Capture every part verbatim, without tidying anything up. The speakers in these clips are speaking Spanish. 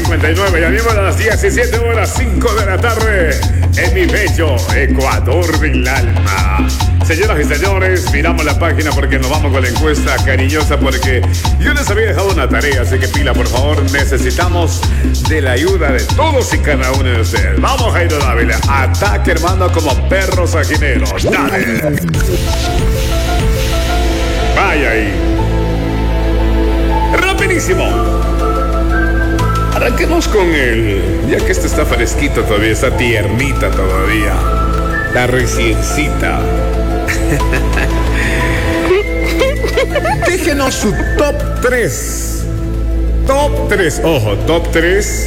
cincuenta y nueve. Ya mismo a las diecisiete horas cinco de la tarde en mi bello Ecuador del alma. Señoras y señores, miramos la página porque nos vamos con la encuesta cariñosa, porque yo les había dejado una tarea, así que pila, por favor. Necesitamos de la ayuda de todos y cada uno de ustedes. Vamos, Jairo Dávila. Ataque, hermano, como perros ajineros. Dale. Vaya ahí. Rapidísimo. Arranquemos con él, ya que este está fresquito todavía, está tiernita todavía. La reciencita. Déjenos su top tres. Top tres, ojo, top tres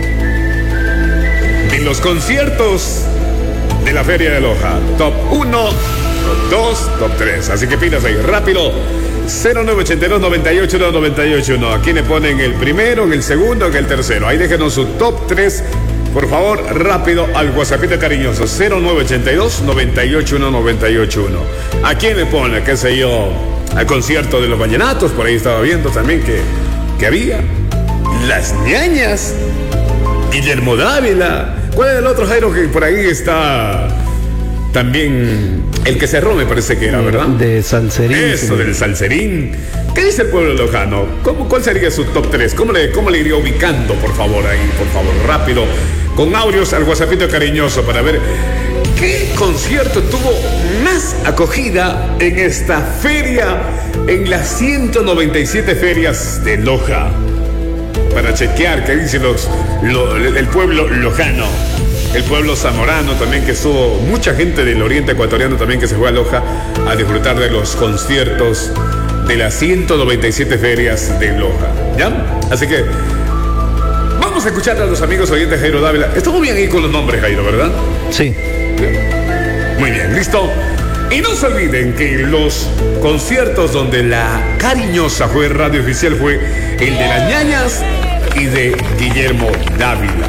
de los conciertos de la Feria de Loja. Top uno, top dos, top tres. Así que pilas ahí, rápido. cero nueve ocho dos, nueve ocho uno, nueve ocho uno. Aquí le ponen el primero, en el segundo, en el tercero. Ahí déjenos su top tres. Por favor, rápido al WhatsAppito cariñoso. cero nueve ocho dos, nueve ocho uno, nueve ocho uno. ¿A quién le pone, qué sé yo, al concierto de los vallenatos? Por ahí estaba viendo también que, que había Las Ñañas, Guillermo Dávila. ¿Cuál es el otro, Jairo, que por ahí está? También el que cerró, me parece que era, ¿verdad? De Salserín. Eso, sí, del Salserín. ¿Qué dice el pueblo lojano? ¿Cómo, ¿Cuál sería su top tres? ¿Cómo le, ¿Cómo le iría ubicando, por favor, ahí? Por favor, rápido. Con audios al WhatsAppito cariñoso para ver qué concierto tuvo más acogida en esta feria, en las ciento noventa y siete ferias de Loja. Para chequear qué dice los, lo, el pueblo lojano. El pueblo zamorano también, que estuvo mucha gente del oriente ecuatoriano también que se fue a Loja a disfrutar de los conciertos de las ciento noventa y siete ferias de Loja. ¿Ya? Así que vamos a escuchar a los amigos oyentes de Jairo Dávila. Estamos bien ahí con los nombres, Jairo, ¿verdad? Sí. Muy bien, listo. Y no se olviden que los conciertos donde la cariñosa fue radio oficial fue el de Las Ñañas y de Guillermo Dávila.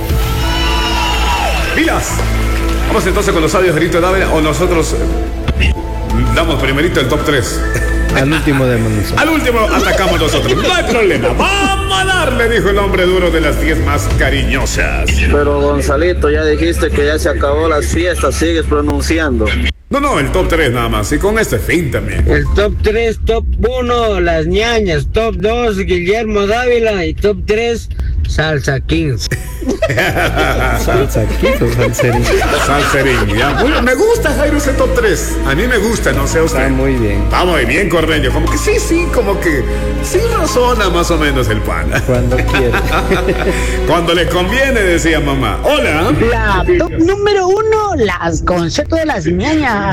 ¡Pilas! Vamos entonces con los audios de Jairito Dávila, o nosotros damos primerito el top tres. Al último de nosotros. Al último atacamos nosotros. No hay problema. Vamos a darle, dijo el hombre duro de las diez más cariñosas. Pero Gonzalito, ya dijiste que ya se acabó las fiestas, sigues pronunciando. No, no, el top tres nada más. Y con este fin también. El top tres, top uno, Las Ñañas. Top dos, Guillermo Dávila. Y top tres, Salsa Kings. Salsa Kings o Salserín. Salserín, ya. Muy, me gusta, Jairo, ese top tres. A mí me gusta, no sé usted. Está muy bien. Está muy bien, Correño. Como que sí, sí, como que sí razona más o menos el pana. Cuando quiere. Cuando le conviene, decía mamá. Hola. La top número uno, las conciertos de Las Ñañas.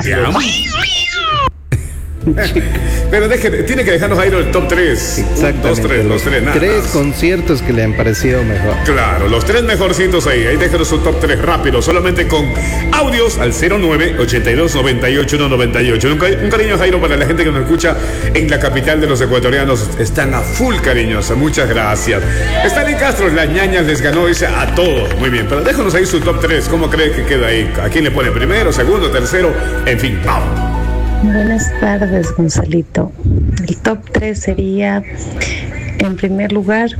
Pero deje, tiene que dejarnos ahí el top tres. Exactamente. Dos, tres, los tres, nada. Tres conciertos que le han parecido mejor. Claro, los tres mejorcitos ahí. Ahí déjenos su top tres rápido, solamente con audios al cero nueve ocho dos, nueve ocho uno, nueve ocho. Un, un cariño, Jairo, para la gente que nos escucha en la capital de los ecuatorianos. Están a full cariñosa. Muchas gracias. Stanley Castro, Las Ñañas les ganó, dice a todos. Muy bien, pero déjanos ahí su top tres. ¿Cómo cree que queda ahí? ¿A quién le pone primero, segundo, tercero? En fin, vamos. Buenas tardes, Gonzalito. El top tres sería, en primer lugar,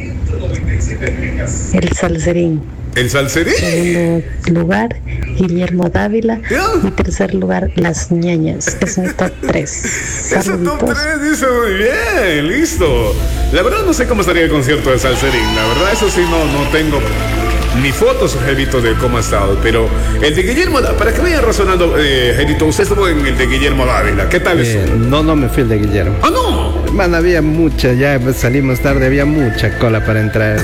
el Salserín. ¿El Salserín? En segundo lugar, Guillermo Dávila. ¿Ya? Y tercer lugar, Las Ñañas. Es mi top tres. Ese top tres dice muy bien, listo. La verdad no sé cómo estaría el concierto de Salserín. La verdad eso sí no, no tengo ni fotos, Jairito, de cómo ha estado. Pero el de Guillermo, para que vayan razonando, eh, Jairito, usted estuvo en el de Guillermo Dávila. ¿Qué tal Eh, eso? no, no me fui el de Guillermo. ¡Ah, no! Hermano, había mucha, ya salimos tarde, había mucha cola para entrar.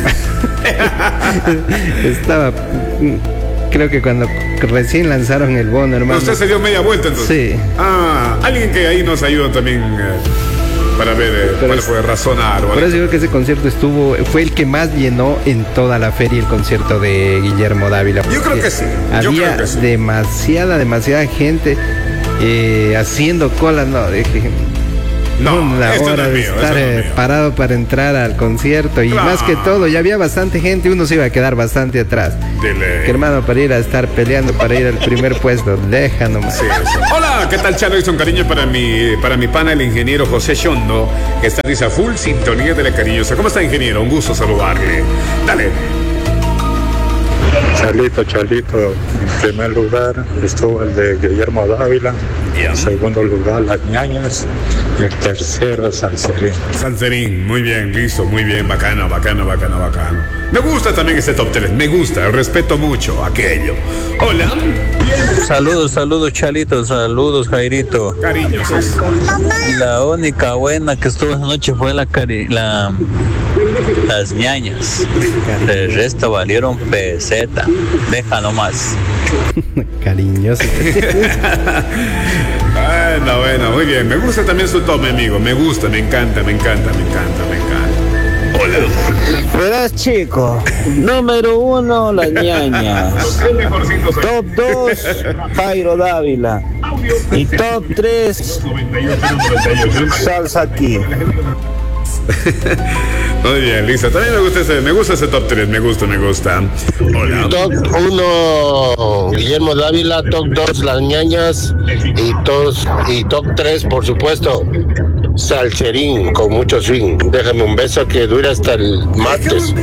Estaba, creo que cuando recién lanzaron el bono, hermano. ¿Usted se dio media vuelta entonces? Sí. Ah, alguien que ahí nos ayuda también eh, para ver eh, Pero cuál es- fue razonar. Por ¿vale? eso digo que ese concierto estuvo, fue el que más llenó en toda la feria, el concierto de Guillermo Dávila. Yo creo que sí, yo Había creo que sí. demasiada, demasiada gente eh, haciendo cola, no, dije, No, una esto no hora es de mío, estar esto no es eh, mío. parado para entrar al concierto y Claro. más que todo, ya había bastante gente y uno se iba a quedar bastante atrás. Dile. Que hermano, para ir a estar peleando, para ir al primer puesto, deja nomás. Sí, eso. Hola, ¿qué tal, Chalo? Hizo un cariño para mi, para mi pana, el ingeniero José Shondo, que está dice, a full sintonía de la cariñosa. ¿Cómo está, ingeniero? Un gusto saludarle. Dale. Charlito, Charlito, en primer lugar estuvo el de Guillermo Dávila, Ya. en segundo lugar Las Ñañas y el tercero Salserín. Salserín, muy bien, listo, muy bien, bacano, bacano, bacano, bacano. Me gusta también este top tres, me gusta, respeto mucho aquello. Hola, Saludos, saludos Chalito, saludos Jairito. cariñosos. La única buena que estuvo esa noche fue la, cari la las ñañas. El resto valieron peseta. Deja nomás. Cariñoso. Bueno, bueno, muy bien. Me gusta también su top, mi amigo. Me gusta, me encanta, me encanta, me encanta, me encanta. Hola. Verás, chico. Número uno, las ñañas. Top dos, Jairo Dávila. Y top tres, Salsa King. Muy bien, listo. También me gusta ese, me gusta ese top tres, me gusta, me gusta. Hola. Top uno, Guillermo Dávila. Top dos, Las Ñañas. Y, tos, y top tres, por supuesto, Salserín, con mucho swing. Déjame un beso que dure hasta el martes.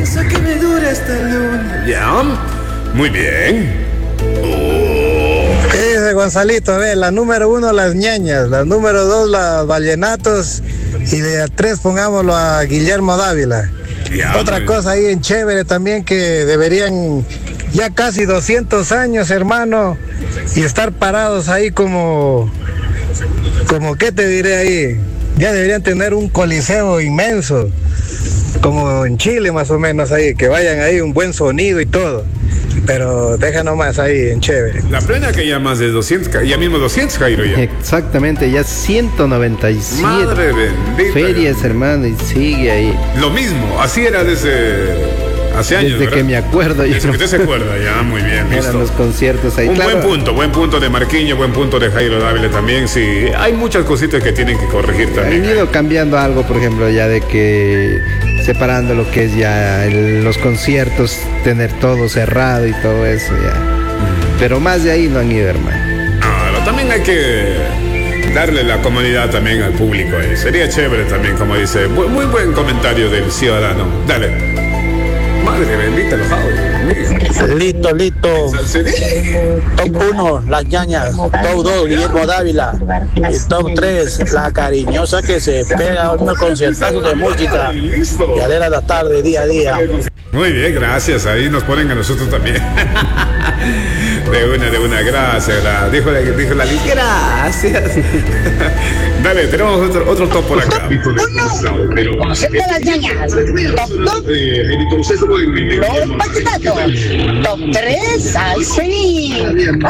Ya. Muy bien. ¿Qué dice Gonzalito? Ve, la número uno, Las Ñañas. La número dos, Las Vallenatos. Y de a tres pongámoslo a Guillermo Dávila. Ya, Otra muy- cosa ahí en chévere también que deberían ya casi doscientos años, hermano, y estar parados ahí como, como qué te diré ahí, ya deberían tener un coliseo inmenso, como en Chile más o menos ahí, que vayan ahí un buen sonido y todo. Pero deja nomás ahí en chévere. La plena que ya más de doscientos, ca- ya mismo doscientos, Jairo, ya. Exactamente, ya ciento noventa y siete Madre bendita. ferias, hermano, y sigue ahí. Lo mismo, así era desde hace años, Desde ¿verdad? que me acuerdo yo. Desde que usted se acuerda, ya, muy bien, Eran listo. los conciertos ahí. Un claro. buen punto, buen punto de Marquinhos, buen punto de Jairo Dávila también, sí. Hay muchas cositas que tienen que corregir Han también. ido cambiando algo, por ejemplo, ya de que separando lo que es ya el- los conciertos, tener todo cerrado y todo eso ya. Pero más de ahí no han ido, hermano. Claro, también hay que darle la comodidad también al público. eh. Sería chévere también, como dice. Bu- muy buen comentario del ciudadano. Dale. Madre bendita, los audios. Listo, listo. Top uno, Las Ñañas. Top dos, Guillermo Dávila. Y top tres, La Cariñosa, que se pega unos conciertazos de música. Y alera la tarde, día a día. Muy bien, gracias. Ahí nos ponen a nosotros también. De una, de una, gracias. La, dijo, la, dijo la Liz, gracias. Dale, tenemos otro, otro top por acá. Concepto de las ñañas. Top dos, los vallenatos. Top tres, Salserín.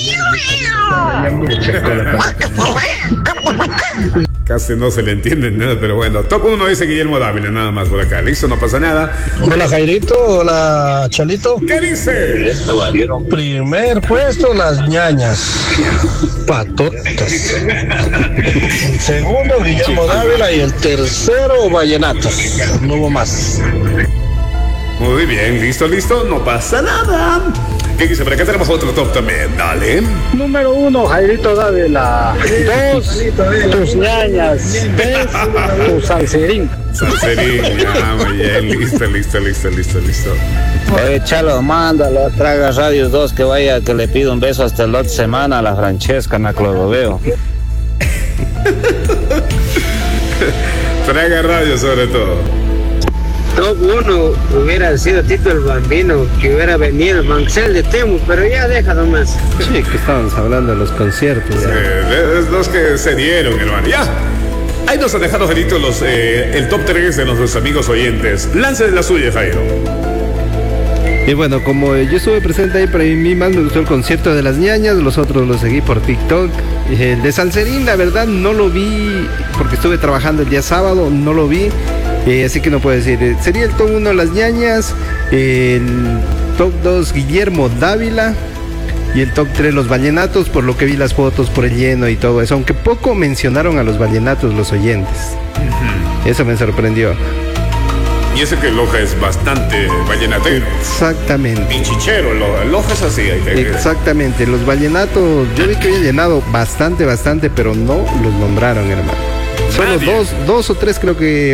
Casi no se le entiende nada, pero bueno. Top uno dice Guillermo Dávila, nada más por acá. Listo, no pasa nada. Hola Jairito, hola Chalito. ¿Qué dice? Primer puesto, Las Ñañas. Patotas. El segundo, Guillermo Dávila. Y el tercero, Vallenatos. No hubo más. Muy bien, listo, listo, no pasa nada. ¿Qué dice? Por acá tenemos otro top también. Dale. Número uno, Jairito Dávila. Dos, tus ñañas. Tres, tu salserín. Salserín, ah, muy bien, listo, listo, listo, listo, listo. Oye, Chalo, mándalo a Traga Radios dos que vaya, que le pido un beso hasta la otra semana a la Francesca, na Cloroveo. Traga radio sobre todo. Top uno hubiera sido Tito el Bambino, que hubiera venido el Mancel de Temu, pero ya deja nomás. Sí, que estábamos hablando de los conciertos. Ya. Eh, es los que se dieron, hermano. Ya. Ahí nos han dejado, Gerito, los, eh, el top tres de nuestros amigos oyentes. Lance de la suya, Jairo. Y bueno, como yo estuve presente ahí, para mí más me gustó el concierto de Las Ñañas, los otros los seguí por TikTok. El de Salserín, la verdad, no lo vi porque estuve trabajando el día sábado, no lo vi, eh, así que no puedo decir. Eh, sería el top uno Las Ñañas, el top dos Guillermo Dávila, Y el top tres, los vallenatos, por lo que vi las fotos, por el lleno y todo eso. Aunque poco mencionaron a los vallenatos los oyentes. Uh-huh. Eso me sorprendió. Y ese que Loja es bastante vallenatero. Exactamente. Pinchichero, Loja. Loja es así. Hay que... Exactamente. Los vallenatos, yo vi que había llenado bastante, bastante, pero no los nombraron, hermano. Solo dos, dos o tres creo que